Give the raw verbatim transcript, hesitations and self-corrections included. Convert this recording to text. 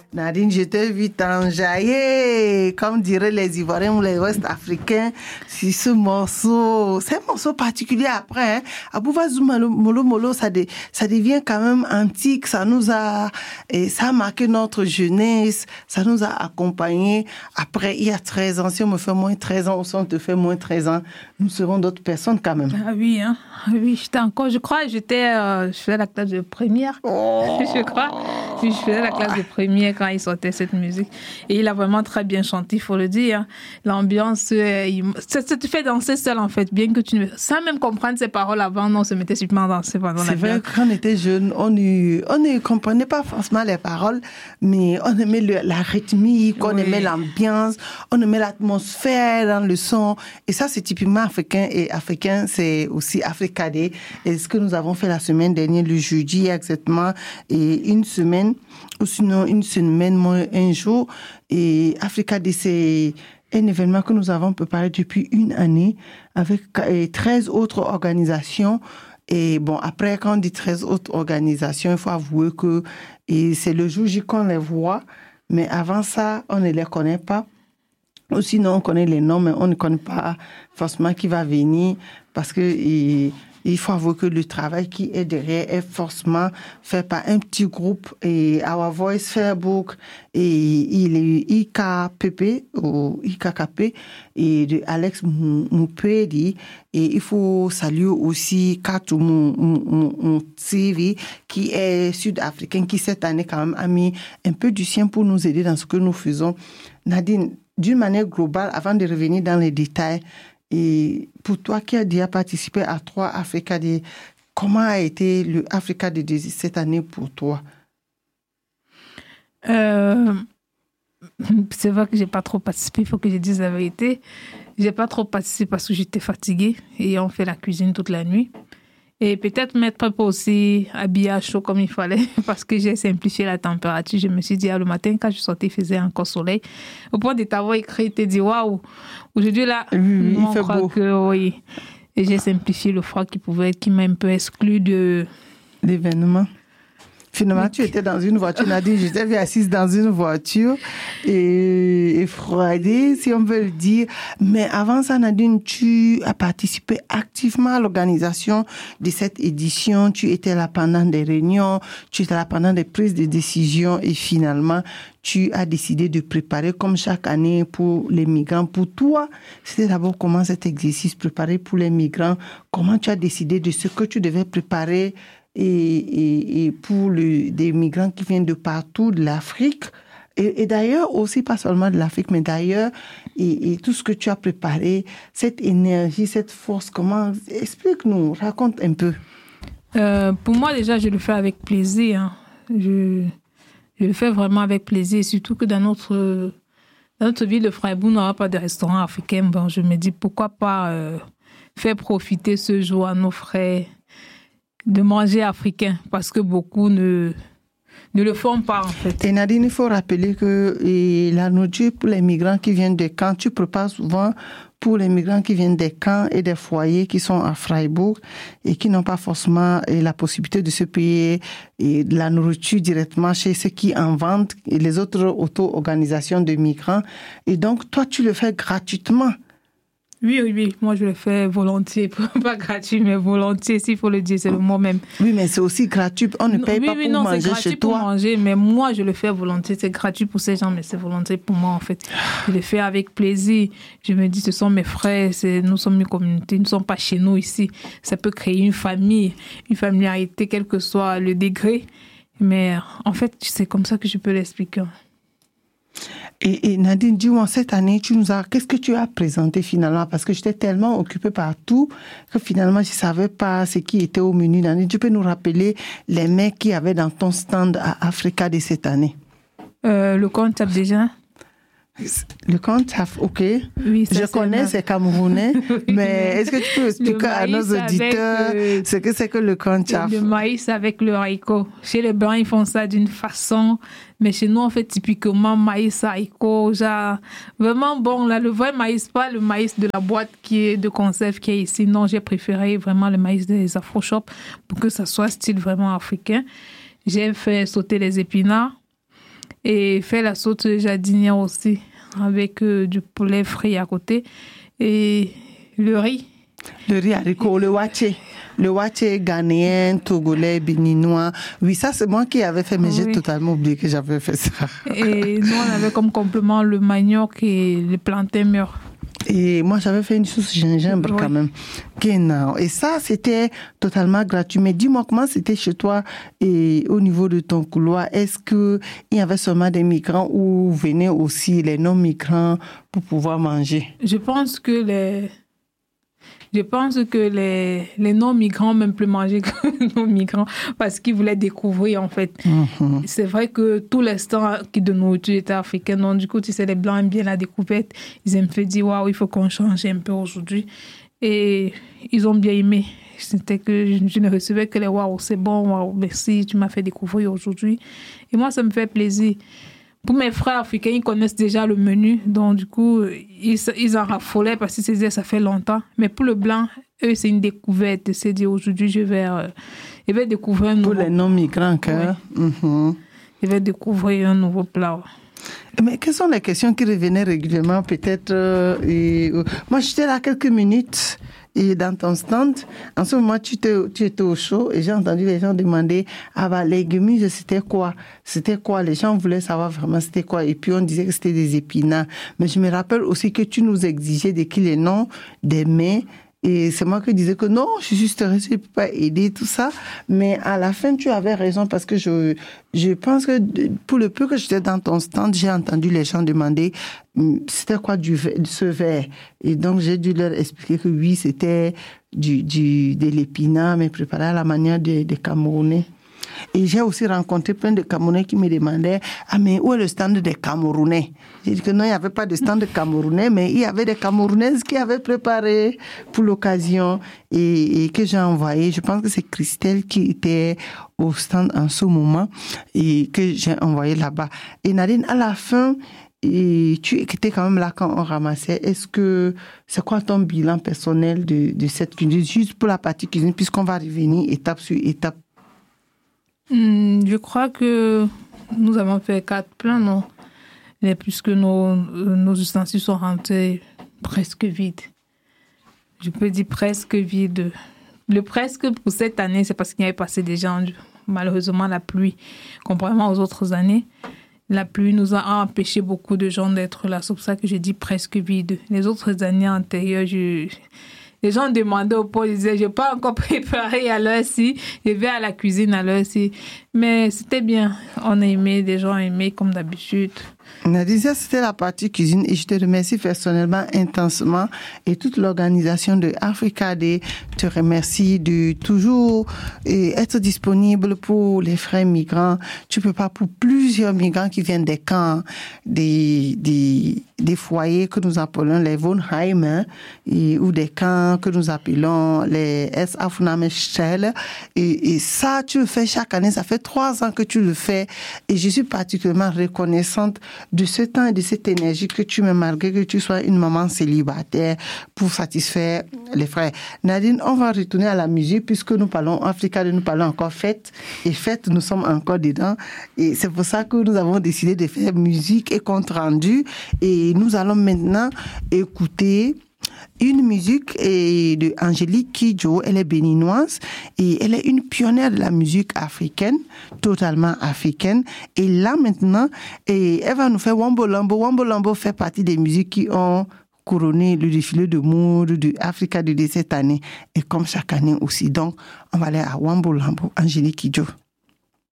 Nadine, je t'ai vu t'enjailler, comme diraient les Ivoiriens ou les Ouest-Africains, sur ce morceau. C'est un morceau particulier après. Hein. Abouva Zoumalo Molo Molo, ça, de, ça devient quand même antique. Ça nous a, et ça a marqué notre jeunesse. Ça nous a accompagnés. Après, il y a treize ans, si on me fait moins treize ans, ou si on te fait moins treize ans, nous serons d'autres personnes quand même. Ah oui, hein. Oui, j'étais encore, je crois, j'étais, euh, je faisais la classe de première. Oh. Je crois. Puis je faisais la classe de première quand il sortait cette musique. Et il a vraiment très bien chanté, il faut le dire. L'ambiance, euh, il... ça, ça te fait danser seul, en fait, bien que tu ne... Sans même comprendre ses paroles avant, on se mettait simplement à danser pendant C'est la vrai, bière. quand on était jeune, on ne on ne comprenait pas forcément les paroles, mais on aimait le, la rythmique, on oui. aimait l'ambiance, on aimait l'atmosphère dans le son. Et ça, c'est typiquement africain. Et africain, c'est aussi Africadé. Et ce que nous avons fait la semaine dernière, le jeudi exactement, et une semaine, ou sinon une semaine, moins un jour. Et Africadé, c'est un événement que nous avons préparé depuis une année avec treize autres organisations. Et bon, après, quand on dit treize autres organisations, il faut avouer que et c'est le jour J qu'on les voit, mais avant ça, on ne les connaît pas. Ou sinon, on connaît les noms, mais on ne connaît pas forcément qui va venir parce que et, il faut avouer que le travail qui est derrière est forcément fait par un petit groupe et Our Voice Facebook et il est I K P P ou I K K P et de Alex Moupedi. Et il faut saluer aussi Katou T V qui est sud-africain, qui cette année quand même a mis un peu du sien pour nous aider dans ce que nous faisons. Nadine, d'une manière globale, avant de revenir dans les détails, et pour toi qui as déjà participé à trois Africa Day, comment a été le Africa Day de cette année pour toi? euh, C'est vrai que j'ai pas trop participé, il faut que je dise la vérité. J'ai pas trop participé parce que j'étais fatiguée et on fait la cuisine toute la nuit. Et peut-être m'être pas aussi habillée à chaud comme il fallait parce que j'ai simplifié la température. Je me suis dit, ah, le matin, quand je sortais, il faisait encore soleil. Au point de t'avoir écrit, tu dit, waouh, aujourd'hui là, oui, il fait beau. Que, oui. Et j'ai simplifié le froid qui pouvait être, qui m'a un peu exclu de l'événement. Finalement, oui. Tu étais dans une voiture, Nadine, j'étais vu assise dans une voiture et effroidée, si on veut le dire. Mais avant ça, Nadine, tu as participé activement à l'organisation de cette édition. Tu étais là pendant des réunions, tu étais là pendant des prises de décision et finalement, tu as décidé de préparer comme chaque année pour les migrants. Pour toi, c'était d'abord comment cet exercice préparé pour les migrants, comment tu as décidé de ce que tu devais préparer Et, et, et pour le, des migrants qui viennent de partout, de l'Afrique, et, et d'ailleurs aussi, pas seulement de l'Afrique, mais d'ailleurs, et, et tout ce que tu as préparé, cette énergie, cette force, comment, explique-nous, raconte un peu. Euh, pour moi, déjà, je le fais avec plaisir. Hein. Je, je le fais vraiment avec plaisir, surtout que dans notre, dans notre ville de Freiburg, on n'aura pas de restaurant africain. Bon, je me dis, pourquoi pas euh, faire profiter ce jour à nos frères de manger africain, parce que beaucoup ne, ne le font pas, en fait. Et Nadine, il faut rappeler que et la nourriture pour les migrants qui viennent des camps, tu prépares souvent pour les migrants qui viennent des camps et des foyers qui sont à Freiburg et qui n'ont pas forcément la possibilité de se payer et de la nourriture directement chez ceux qui en vendent et les autres auto-organisations de migrants. Et donc, toi, tu le fais gratuitement. Oui, oui, oui. Moi, je le fais volontiers. Pas gratuit, mais volontiers, s'il faut le dire, c'est le mot même. Oui, mais c'est aussi gratuit. On ne paye oui, pas oui, pour non, manger chez toi. C'est gratuit pour manger, mais moi, je le fais volontiers. C'est gratuit pour ces gens, mais c'est volontiers pour moi, en fait. Je le fais avec plaisir. Je me dis, ce sont mes frères, c'est, nous sommes une communauté, nous ne sommes pas chez nous ici. Ça peut créer une famille, une familiarité, quel que soit le degré. Mais en fait, c'est comme ça que je peux l'expliquer. Et, et Nadine, dis-moi, cette année, tu nous as, qu'est-ce que tu as présenté finalement? Parce que j'étais tellement occupée par tout que finalement, je ne savais pas ce qui était au menu. Nadine, tu peux nous rappeler les mets qu'il y avait dans ton stand à Africa de cette année? Euh, le compte déjà. Le Concaf, ok. Oui, ça, je connais, c'est camerounais, mais est-ce que tu peux expliquer à nos auditeurs euh, ce que c'est que le Concaf? Le maïs avec le haricot. Chez les Blancs, ils font ça d'une façon, mais chez nous, on fait typiquement maïs, haricot, genre, vraiment bon, là, le vrai maïs, pas le maïs de la boîte qui est de conserve qui est ici. Non, j'ai préféré vraiment le maïs des Afro-Shop pour que ça soit style vraiment africain. J'ai fait sauter les épinards. Et faire la sauce jardinière aussi, avec euh, du poulet frit à côté. Et le riz. Le riz haricot, le waché. Le waché ghanéen, togolais, béninois. Oui, ça, c'est moi qui avais fait, mais oui. J'ai totalement oublié que j'avais fait ça. Et nous, on avait comme complément le manioc et le plantain mûr. Et moi, j'avais fait une sauce gingembre oui. quand même. Et ça, c'était totalement gratuit. Mais dis-moi, comment c'était chez toi et au niveau de ton couloir? Est-ce qu'il y avait seulement des migrants ou venaient aussi les non-migrants pour pouvoir manger? Je pense que les... Je pense que les, les non-migrants même plus manger que les non-migrants parce qu'ils voulaient découvrir, en fait. Mm-hmm. C'est vrai que tous les stands de nourriture étaient africains. Donc, du coup, tu sais, les Blancs aiment bien la découverte. Ils aiment fait dire, waouh, il faut qu'on change un peu aujourd'hui. Et ils ont bien aimé. C'était que je, je ne recevais que les waouh, c'est bon, waouh, merci, tu m'as fait découvrir aujourd'hui. Et moi, ça me fait plaisir. Pour mes frères africains, ils connaissent déjà le menu. Donc, du coup, ils, ils en raffolaient parce qu'ils se disaient ça fait longtemps. Mais pour le blanc, eux, c'est une découverte. C'est dire aujourd'hui, je vais, euh, je vais découvrir un nouveau plat. Pour les non-migrants, hein? Oui. Mm-hmm. Je vais découvrir un nouveau plat. Mais quelles sont les questions qui revenaient régulièrement, peut-être euh, et, euh, moi, j'étais là quelques minutes et dans ton stand. En ce moment, tu étais, tu étais au chaud et j'ai entendu les gens demander ah bah, les guimauves, c'était quoi? C'était quoi? Les gens voulaient savoir vraiment c'était quoi. Et puis, on disait que c'était des épinards. Mais je me rappelle aussi que tu nous exigeais d'écrire les noms des mets. Et c'est moi qui disais que non, je suis juste restée, je ne peux pas aider, tout ça. Mais à la fin, tu avais raison parce que je, je pense que pour le peu que j'étais dans ton stand, j'ai entendu les gens demander c'était quoi du, ce verre. Et donc, j'ai dû leur expliquer que oui, c'était du, du, de l'épinard, mais préparé à la manière des, des Camerounais. Et j'ai aussi rencontré plein de Camerounais qui me demandaient « Ah, mais où est le stand des Camerounais ?» J'ai dit que non, il n'y avait pas de stand de Camerounais, mais il y avait des Camerounaises qui avaient préparé pour l'occasion et, et que j'ai envoyé. Je pense que c'est Christelle qui était au stand en ce moment et que j'ai envoyé là-bas. Et Nadine, à la fin, et tu étais quand même là quand on ramassait. Est-ce que c'est quoi ton bilan personnel de, de cette cuisine, juste pour la partie cuisine, puisqu'on va revenir étape sur étape? Hum, je crois que nous avons fait quatre plats, non? Mais puisque nos, nos ustensiles sont rentrés presque vides. Je peux dire presque vides. Le presque pour cette année, c'est parce qu'il y avait passé des gens, malheureusement, la pluie, contrairement aux autres années. La pluie nous a empêché beaucoup de gens d'être là. C'est pour ça que je dis presque vide. Les autres années antérieures, je... les gens demandaient au pot, ils disaient, je n'ai pas encore préparé à l'heure-ci, je vais à la cuisine à l'heure-ci. Mais c'était bien. On a aimé, les gens ont aimé comme d'habitude. Nadia, c'était la partie cuisine et je te remercie personnellement intensement et toute l'organisation de Africa Day te remercie de toujours être disponible pour les frères migrants. Tu peux pas pour plusieurs migrants qui viennent des camps, des, des, des foyers que nous appelons les Wohnheime hein, et, ou des camps que nous appelons les S-Afnameshel. Et, et ça, tu le fais chaque année. Ça fait trois ans que tu le fais et je suis particulièrement reconnaissante de ce temps et de cette énergie que tu mets malgré que tu sois une maman célibataire pour satisfaire les frères. Nadine, on va retourner à la musique puisque nous parlons Africa, nous parlons encore fête et fête, nous sommes encore dedans et c'est pour ça que nous avons décidé de faire musique et compte rendu et nous allons maintenant écouter une musique de Angélique Kidjo. Elle est béninoise et elle est une pionnière de la musique africaine, totalement africaine. Et là maintenant, et elle va nous faire Wambo Lambo. Wambo Lambo fait partie des musiques qui ont couronné le défilé de mode de Africa de cette année et comme chaque année aussi. Donc, on va aller à Wambo Lambo, Angélique Kidjo.